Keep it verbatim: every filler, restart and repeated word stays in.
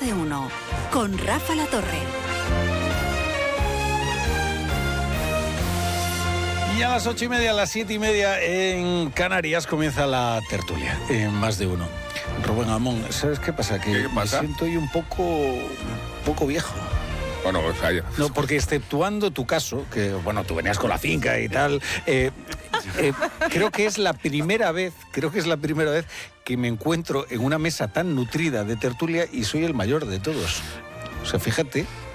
de uno, con Rafa La Torre. Y a las ocho y media, a las siete y media en Canarias comienza la tertulia, en Más de Uno. Rubén Amón, ¿sabes qué pasa? Que ¿Qué pasa? me siento hoy un poco, un poco viejo. Bueno, o sea, No, porque exceptuando tu caso, que bueno, tú venías con la finca y tal, eh, eh, creo que es la primera vez, creo que es la primera vez que me encuentro en una mesa tan nutrida de tertulia y soy el mayor de todos. O sea, fíjate.